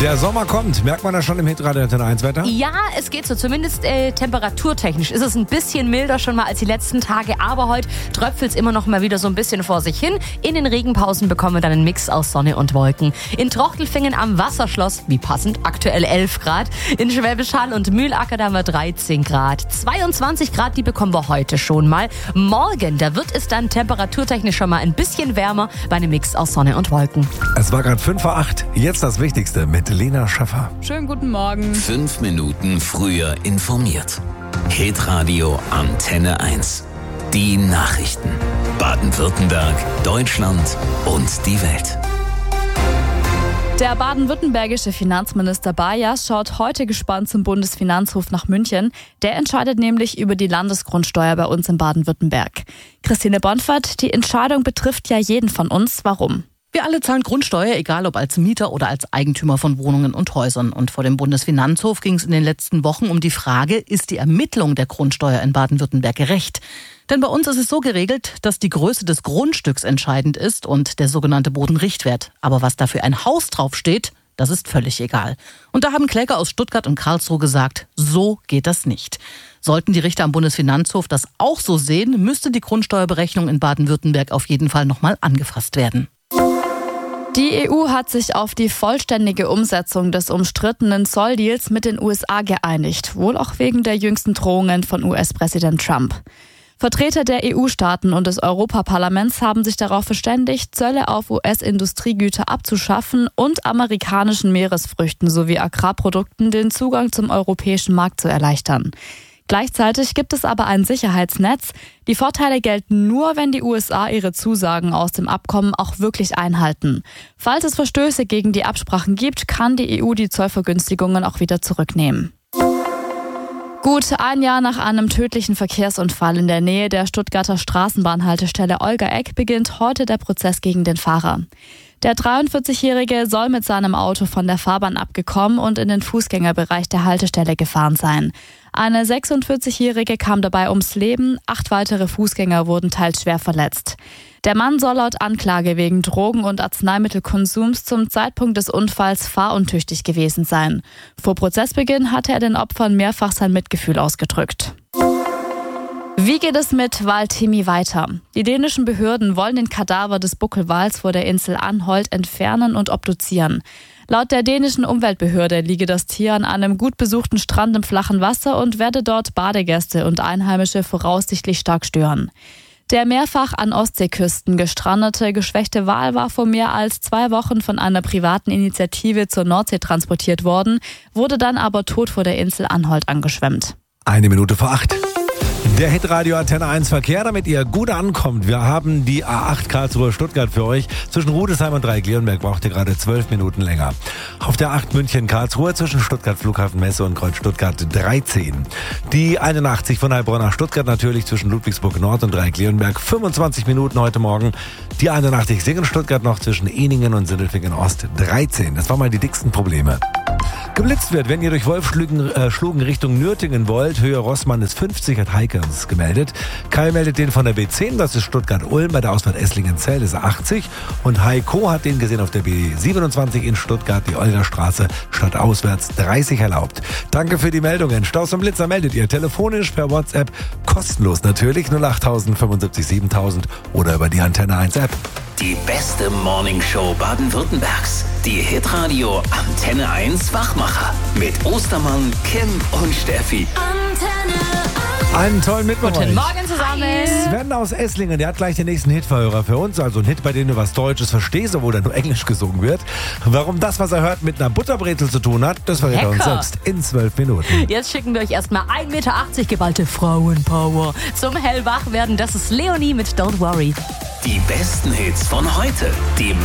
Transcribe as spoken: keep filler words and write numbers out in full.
Der Sommer kommt. Merkt man das schon im Hitradio Antenne eins Wetter? Ja, es geht so. Zumindest äh, temperaturtechnisch ist es ein bisschen milder schon mal als die letzten Tage. Aber heute tröpfelt es immer noch mal wieder so ein bisschen vor sich hin. In den Regenpausen bekommen wir dann einen Mix aus Sonne und Wolken. In Trochtelfingen am Wasserschloss, wie passend, aktuell elf Grad. In Schwäbisch Hall und Mühlacker, da haben wir dreizehn Grad. zweiundzwanzig Grad, die bekommen wir heute schon mal. Morgen, da wird es dann temperaturtechnisch schon mal ein bisschen wärmer bei einem Mix aus Sonne und Wolken. Es war gerade fünf vor acht. Jetzt das Wichtigste mit Lena Schaffer. Schönen guten Morgen. Fünf Minuten früher informiert. Hitradio Antenne eins. Die Nachrichten. Baden-Württemberg, Deutschland und die Welt. Der baden-württembergische Finanzminister Bayers schaut heute gespannt zum Bundesfinanzhof nach München. Der entscheidet nämlich über die Landesgrundsteuer bei uns in Baden-Württemberg. Christine Bonfert, die Entscheidung betrifft ja jeden von uns. Warum? Wir alle zahlen Grundsteuer, egal ob als Mieter oder als Eigentümer von Wohnungen und Häusern. Und vor dem Bundesfinanzhof ging es in den letzten Wochen um die Frage, ist die Ermittlung der Grundsteuer in Baden-Württemberg gerecht? Denn bei uns ist es so geregelt, dass die Größe des Grundstücks entscheidend ist und der sogenannte Bodenrichtwert. Aber was da für ein Haus draufsteht, das ist völlig egal. Und da haben Kläger aus Stuttgart und Karlsruhe gesagt, so geht das nicht. Sollten die Richter am Bundesfinanzhof das auch so sehen, müsste die Grundsteuerberechnung in Baden-Württemberg auf jeden Fall nochmal angefasst werden. Die E U hat sich auf die vollständige Umsetzung des umstrittenen Zolldeals mit den U S A geeinigt, wohl auch wegen der jüngsten Drohungen von U S-Präsident Trump. Vertreter der E U-Staaten und des Europaparlaments haben sich darauf verständigt, Zölle auf U S-Industriegüter abzuschaffen und amerikanischen Meeresfrüchten sowie Agrarprodukten den Zugang zum europäischen Markt zu erleichtern. Gleichzeitig gibt es aber ein Sicherheitsnetz. Die Vorteile gelten nur, wenn die U S A ihre Zusagen aus dem Abkommen auch wirklich einhalten. Falls es Verstöße gegen die Absprachen gibt, kann die E U die Zollvergünstigungen auch wieder zurücknehmen. Gut ein Jahr nach einem tödlichen Verkehrsunfall in der Nähe der Stuttgarter Straßenbahnhaltestelle Olgaegg beginnt heute der Prozess gegen den Fahrer. Der dreiundvierzigjährige soll mit seinem Auto von der Fahrbahn abgekommen und in den Fußgängerbereich der Haltestelle gefahren sein. Eine sechsundvierzigjährige kam dabei ums Leben, acht weitere Fußgänger wurden teils schwer verletzt. Der Mann soll laut Anklage wegen Drogen- und Arzneimittelkonsums zum Zeitpunkt des Unfalls fahruntüchtig gewesen sein. Vor Prozessbeginn hatte er den Opfern mehrfach sein Mitgefühl ausgedrückt. Wie geht es mit Wal Timi weiter? Die dänischen Behörden wollen den Kadaver des Buckelwals vor der Insel Anholt entfernen und obduzieren. Laut der dänischen Umweltbehörde liege das Tier an einem gut besuchten Strand im flachen Wasser und werde dort Badegäste und Einheimische voraussichtlich stark stören. Der mehrfach an Ostseeküsten gestrandete, geschwächte Wal war vor mehr als zwei Wochen von einer privaten Initiative zur Nordsee transportiert worden, wurde dann aber tot vor der Insel Anholt angeschwemmt. Eine Minute vor acht. Der Hitradio Antenne eins Verkehr, damit ihr gut ankommt. Wir haben die A acht Karlsruhe-Stuttgart für euch. Zwischen Rudesheim und Dreieck-Leonberg braucht ihr gerade zwölf Minuten länger. Auf der acht München-Karlsruhe zwischen Stuttgart Flughafen Messe und Kreuz Stuttgart dreizehn. Die einundachtzig von Heilbronn nach Stuttgart natürlich zwischen Ludwigsburg Nord und Dreieck-Leonberg fünfundzwanzig Minuten heute Morgen. Die einundachtzig Singen Stuttgart noch zwischen Eningen und Sindelfingen Ost dreizehn. Das waren mal die dicksten Probleme. Geblitzt wird, wenn ihr durch Wolfschlugen äh, Schlugen Richtung Nürtingen wollt. Höhe Rossmann ist fünfzig, hat Heike uns gemeldet. Kai meldet den von der B zehn, das ist Stuttgart-Ulm, bei der Ausfahrt Esslingen-Zell ist achtzig. Und Heiko hat den gesehen auf der B siebenundzwanzig in Stuttgart, die Olgastraße, statt auswärts dreißig erlaubt. Danke für die Meldungen. Staus und Blitzer meldet ihr telefonisch, per WhatsApp, kostenlos natürlich, null acht fünfundsiebzig siebentausend oder über die Antenne eins App. Die beste Morningshow Baden-Württembergs. Die Hitradio Antenne eins Wachmacher. Mit Ostermann, Kim und Steffi. Antenne eins. Einen tollen Mittwoch. Guten Morgen zusammen. Sven aus Esslingen, der hat gleich den nächsten Hitverhörer für uns. Also ein Hit, bei dem du was Deutsches verstehst, obwohl da nur Englisch gesungen wird. Warum das, was er hört, mit einer Butterbrezel zu tun hat, das verrät er uns selbst in zwölf Minuten. Jetzt schicken wir euch erstmal ein Meter achtzig geballte Frauenpower zum Hellwachwerden. Das ist Leonie mit Don't Worry. Die besten Hits von heute. Die